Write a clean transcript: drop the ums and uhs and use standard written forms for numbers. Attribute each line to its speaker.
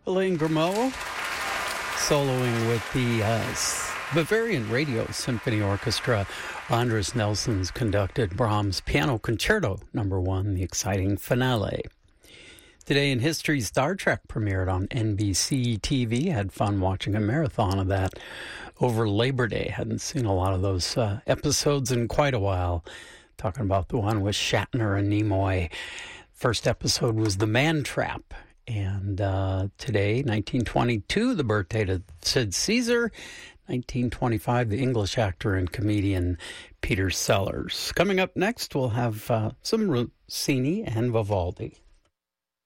Speaker 1: Elaine Grimaud soloing with the Bavarian Radio Symphony Orchestra. Andres Nelson's conducted Brahms Piano Concerto No. 1, the exciting finale. Today in history, Star Trek premiered on NBC TV. Had fun watching a marathon of that over Labor Day. Hadn't seen a lot of those episodes in quite a while. Talking about the one with Shatner and Nimoy. First episode was The Man Trap. And today, 1922, the birthday of Sid Caesar. 1925, the English actor and comedian Peter Sellers. Coming up next, we'll have some Rossini and Vivaldi.